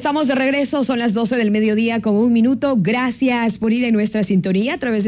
Estamos de regreso, son las 12 del mediodía con 1 minuto. Gracias por ir en nuestra sintonía a través de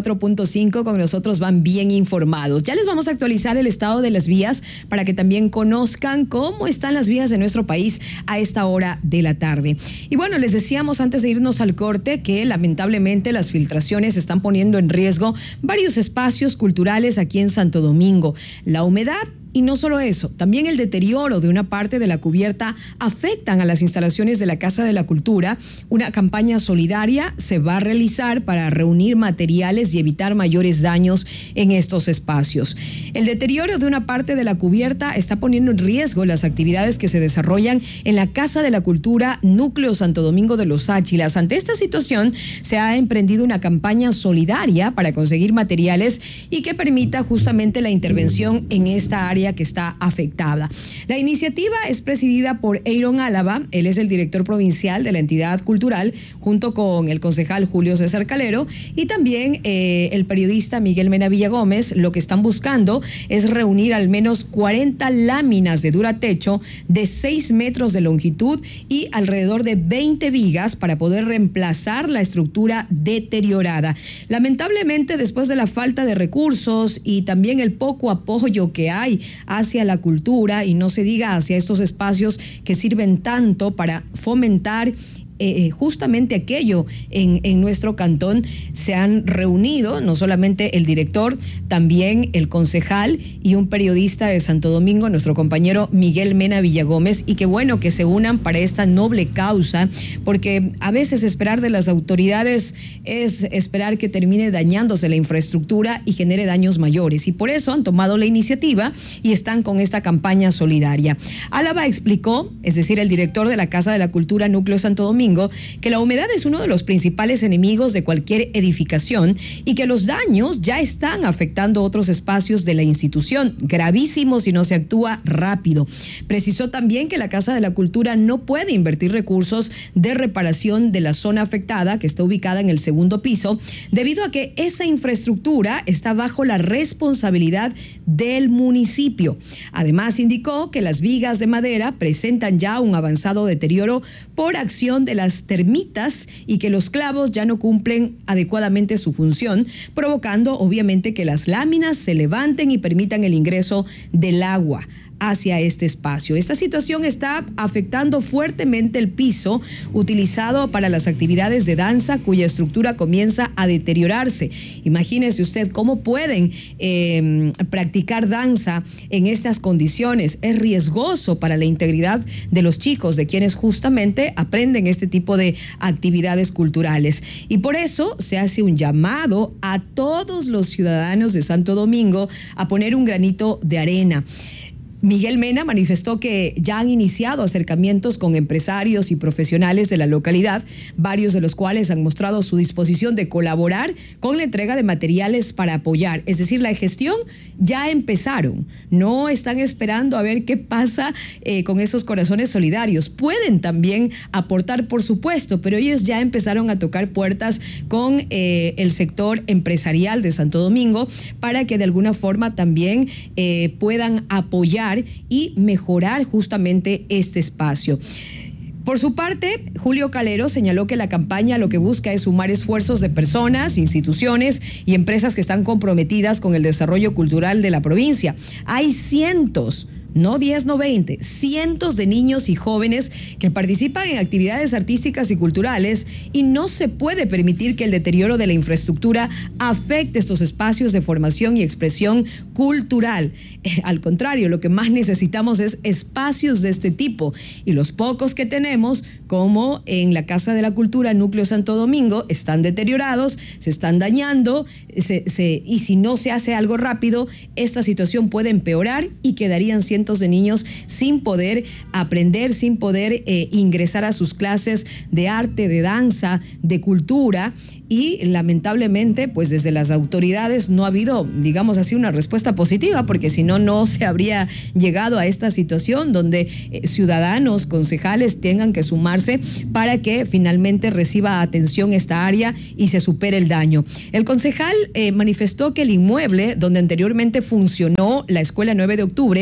104.5. Con nosotros van bien informados. Ya les vamos a actualizar el estado de las vías para que también conozcan cómo están las vías de nuestro país a esta hora de la tarde. Y bueno, les decíamos antes de irnos al corte que lamentablemente las filtraciones están poniendo en riesgo varios espacios culturales aquí en Santo Domingo. La humedad, y no solo eso, también el deterioro de una parte de la cubierta afectan a las instalaciones de la Casa de la Cultura. Una campaña solidaria se va a realizar para reunir materiales y evitar mayores daños en estos espacios. El deterioro de una parte de la cubierta está poniendo en riesgo las actividades que se desarrollan en la Casa de la Cultura Núcleo Santo Domingo de los Áchilas. Ante esta situación, se ha emprendido una campaña solidaria para conseguir materiales y que permita justamente la intervención en esta área que está afectada. La iniciativa es presidida por Aaron Álava, él es el director provincial de la entidad cultural, junto con el concejal Julio César Calero y también el periodista Miguel Mena Villagómez. Lo que están buscando es reunir al menos 40 láminas de duratecho de 6 metros de longitud y alrededor de 20 vigas para poder reemplazar la estructura deteriorada. Lamentablemente, después de la falta de recursos y también el poco apoyo que hay hacia la cultura, y no se diga hacia estos espacios que sirven tanto para fomentar justamente aquello en nuestro cantón, se han reunido no solamente el director, también el concejal y un periodista de Santo Domingo, nuestro compañero Miguel Mena Villagómez, y qué bueno que se unan para esta noble causa, porque a veces esperar de las autoridades es esperar que termine dañándose la infraestructura y genere daños mayores, y por eso han tomado la iniciativa y están con esta campaña solidaria. Álava explicó, es decir, el director de la Casa de la Cultura Núcleo Santo Domingo, que la humedad es uno de los principales enemigos de cualquier edificación y que los daños ya están afectando otros espacios de la institución, gravísimos si no se actúa rápido. Precisó también que la Casa de la Cultura no puede invertir recursos de reparación de la zona afectada, que está ubicada en el segundo piso, debido a que esa infraestructura está bajo la responsabilidad del municipio. Además, indicó que las vigas de madera presentan ya un avanzado deterioro por acción de las termitas y que los clavos ya no cumplen adecuadamente su función, provocando obviamente que las láminas se levanten y permitan el ingreso del agua hacia este espacio. Esta situación está afectando fuertemente el piso utilizado para las actividades de danza, cuya estructura comienza a deteriorarse. Imagínese usted cómo pueden practicar danza en estas condiciones. Es riesgoso para la integridad de los chicos, de quienes justamente aprenden este tipo de actividades culturales. Y por eso se hace un llamado a todos los ciudadanos de Santo Domingo a poner un granito de arena. Miguel Mena manifestó que ya han iniciado acercamientos con empresarios y profesionales de la localidad, varios de los cuales han mostrado su disposición de colaborar con la entrega de materiales para apoyar. Es decir, la gestión ya empezaron, no están esperando a ver qué pasa con esos corazones solidarios. Pueden también aportar, por supuesto, pero ellos ya empezaron a tocar puertas con el sector empresarial de Santo Domingo para que de alguna forma también puedan apoyar y mejorar justamente este espacio. Por su parte, Julio Calero señaló que la campaña lo que busca es sumar esfuerzos de personas, instituciones y empresas que están comprometidas con el desarrollo cultural de la provincia. Hay cientos, no 10, no 20, cientos de niños y jóvenes que participan en actividades artísticas y culturales, y no se puede permitir que el deterioro de la infraestructura afecte estos espacios de formación y expresión cultural. Al contrario, lo que más necesitamos es espacios de este tipo, y los pocos que tenemos, como en la Casa de la Cultura Núcleo Santo Domingo, están deteriorados, se están dañando, y si no se hace algo rápido, esta situación puede empeorar y quedarían cientos de niños sin poder aprender, sin poder ingresar a sus clases de arte, de danza, de cultura. Y lamentablemente, pues desde las autoridades no ha habido, digamos así, una respuesta positiva, porque si no, no se habría llegado a esta situación donde ciudadanos, concejales tengan que sumarse para que finalmente reciba atención esta área y se supere el daño. El concejal manifestó que el inmueble donde anteriormente funcionó la Escuela 9 de Octubre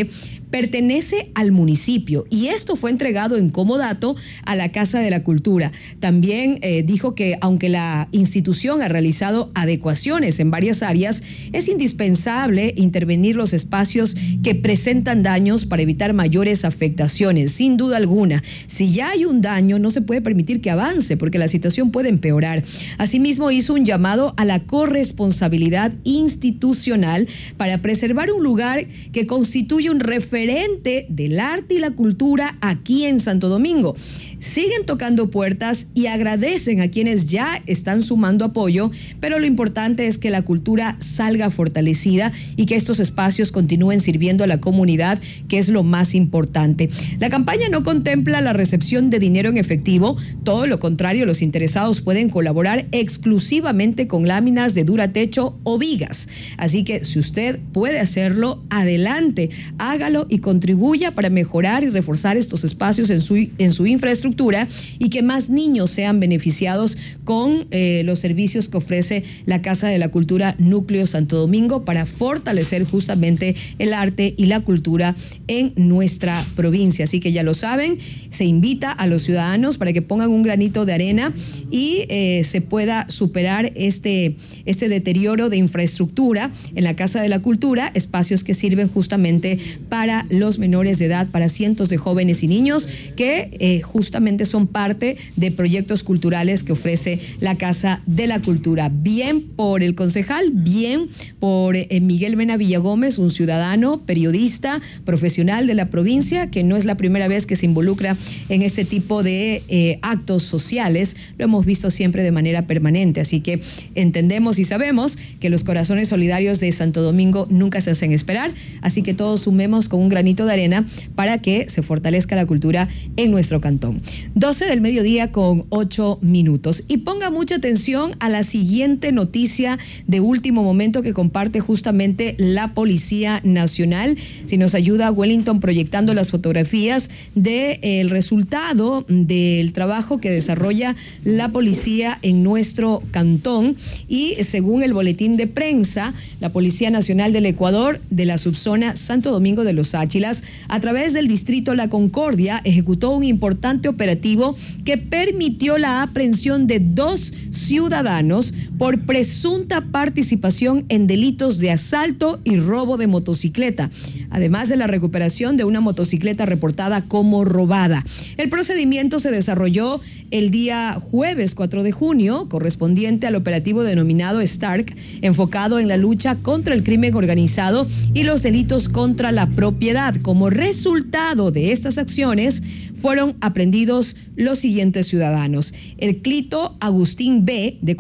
pertenece al municipio y esto fue entregado en comodato a la Casa de la Cultura. También dijo que aunque la institución ha realizado adecuaciones en varias áreas, es indispensable intervenir los espacios que presentan daños para evitar mayores afectaciones. Sin duda alguna, si ya hay un daño, no se puede permitir que avance porque la situación puede empeorar. Asimismo, hizo un llamado a la corresponsabilidad institucional para preservar un lugar que constituye un referente del arte y la cultura aquí en Santo Domingo. Siguen tocando puertas y agradecen a quienes ya están sumando apoyo, pero lo importante es que la cultura salga fortalecida y que estos espacios continúen sirviendo a la comunidad, que es lo más importante. La campaña no contempla la recepción de dinero en efectivo, todo lo contrario, los interesados pueden colaborar exclusivamente con láminas de duratecho o vigas. Así que si usted puede hacerlo, adelante, hágalo y contribuya para mejorar y reforzar estos espacios en su infraestructura y que más niños sean beneficiados con los servicios que ofrece la Casa de la Cultura Núcleo Santo Domingo para fortalecer justamente el arte y la cultura en nuestra provincia. Así que ya lo saben, se invita a los ciudadanos para que pongan un granito de arena y se pueda superar este deterioro de infraestructura en la Casa de la Cultura, espacios que sirven justamente para los menores de edad, para cientos de jóvenes y niños que justamente son parte de proyectos culturales que ofrece la Casa de la Cultura. Bien por el concejal, bien por Miguel Mena Villagómez, un ciudadano, periodista, profesional de la provincia, que no es la primera vez que se involucra en este tipo de actos sociales. Lo hemos visto siempre de manera permanente, así que entendemos y sabemos que los corazones solidarios de Santo Domingo nunca se hacen esperar, así que todos sumemos con un granito de arena para que se fortalezca la cultura en nuestro cantón. 12 del mediodía con 8 minutos. Y ponga mucha atención a la siguiente noticia de último momento que comparte justamente la Policía Nacional. Si nos ayuda Wellington proyectando las fotografías del resultado del trabajo que desarrolla la policía en nuestro cantón. Y según el boletín de prensa, la Policía Nacional del Ecuador de la subzona Santo Domingo de los Áchilas, a través del distrito La Concordia, ejecutó un importante operativo que permitió la aprehensión de 2 ciudadanos por presunta participación en delitos de asalto y robo de motocicleta, además de la recuperación de una motocicleta reportada como robada. El procedimiento se desarrolló el día jueves 4 de junio, correspondiente al operativo denominado Stark, enfocado en la lucha contra el crimen organizado y los delitos contra la propiedad. Como resultado de estas acciones, fueron aprehendidos los siguientes ciudadanos: el Clito Agustín B, de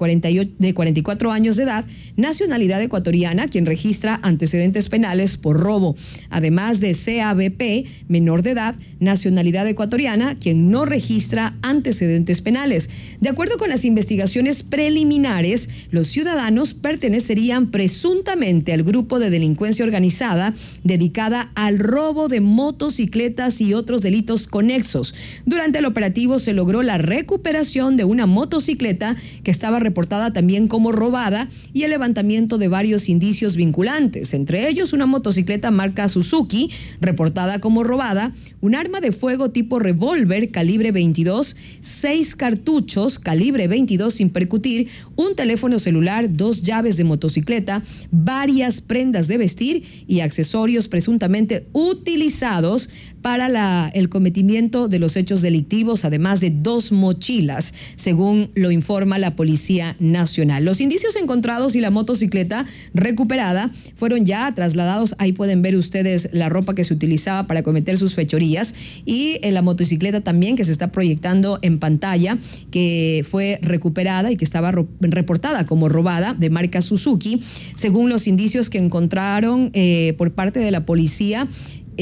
44 años de edad, nacionalidad ecuatoriana, quien registra antecedentes penales por robo, además de CABP, menor de edad, nacionalidad ecuatoriana, quien no registra antecedentes penales. De acuerdo con las investigaciones preliminares, los ciudadanos pertenecerían presuntamente al grupo de delincuencia organizada dedicada al robo de motocicletas y otros delitos conexos. Durante el operativo se logró la recuperación de una motocicleta que estaba reportada también como robada y el levantamiento de varios indicios vinculantes, entre ellos una motocicleta marca Suzuki reportada como robada, un arma de fuego tipo revólver calibre 22, 6 cartuchos calibre 22 sin percutir, un teléfono celular, 2 llaves de motocicleta, varias prendas de vestir y accesorios presuntamente utilizados para el cometimiento de los hechos delictivos, además de 2 mochilas, según lo informa la Policía Nacional. Los indicios encontrados y la motocicleta recuperada fueron ya trasladados. Ahí pueden ver ustedes la ropa que se utilizaba para cometer sus fechorías y la motocicleta también, que se está proyectando en pantalla, que fue recuperada y que estaba reportada como robada, de marca Suzuki. Según los indicios que encontraron por parte de la policía,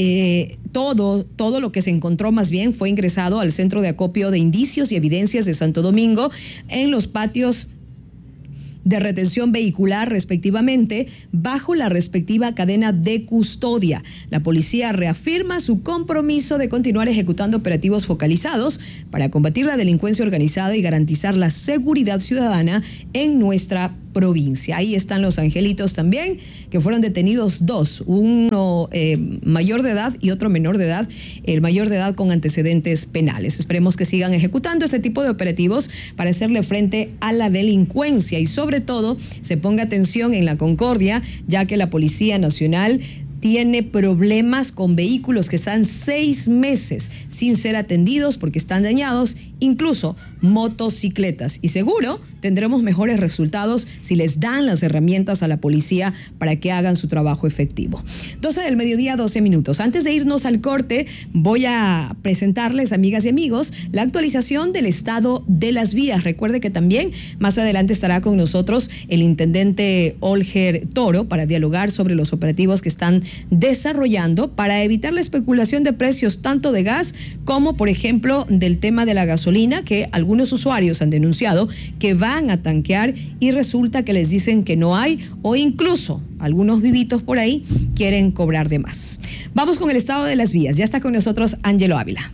todo lo que se encontró más bien fue ingresado al Centro de Acopio de Indicios y Evidencias de Santo Domingo en los patios de retención vehicular respectivamente, bajo la respectiva cadena de custodia. La policía reafirma su compromiso de continuar ejecutando operativos focalizados para combatir la delincuencia organizada y garantizar la seguridad ciudadana en nuestra provincia. Ahí están los angelitos también, que fueron detenidos dos, uno mayor de edad y otro menor de edad, el mayor de edad con antecedentes penales. Esperemos que sigan ejecutando este tipo de operativos para hacerle frente a la delincuencia y sobre todo se ponga atención en la Concordia, ya que la Policía Nacional tiene problemas con vehículos que están 6 meses sin ser atendidos porque están dañados, incluso motocicletas. Y seguro tendremos mejores resultados si les dan las herramientas a la policía para que hagan su trabajo efectivo. 12 del mediodía, 12 minutos. Antes de irnos al corte, voy a presentarles, amigas y amigos, la actualización del estado de las vías. Recuerde que también más adelante estará con nosotros el intendente Olger Toro para dialogar sobre los operativos que están desarrollando para evitar la especulación de precios tanto de gas como, por ejemplo, del tema de la gasolina, que algunos usuarios han denunciado que van a tanquear y resulta que les dicen que no hay, o incluso algunos vivitos por ahí quieren cobrar de más. Vamos con el estado de las vías. Ya está con nosotros Ángelo Ávila.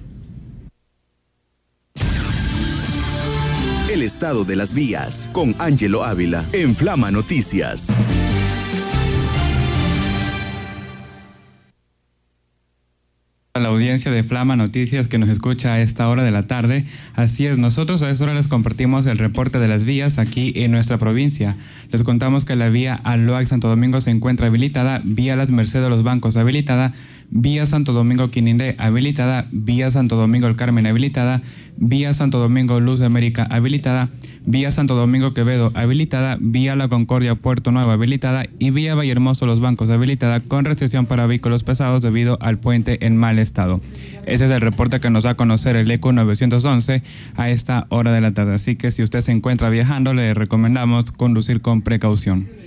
El estado de las vías con Ángelo Ávila en Flama Noticias. A la audiencia de Flama Noticias que nos escucha a esta hora de la tarde. Así es, nosotros a esta hora les compartimos el reporte de las vías aquí en nuestra provincia. Les contamos que la vía Aloac Santo Domingo se encuentra habilitada, vía Las Mercedes Los Bancos habilitada, vía Santo Domingo Quinindé habilitada, vía Santo Domingo El Carmen habilitada, vía Santo Domingo Luz de América habilitada, vía Santo Domingo Quevedo habilitada, vía La Concordia Puerto Nuevo habilitada y vía Vallehermoso Los Bancos habilitada con restricción para vehículos pesados debido al puente en mal estado. Ese es el reporte que nos da a conocer el ECO 911 a esta hora de la tarde. Así que si usted se encuentra viajando, le recomendamos conducir con precaución.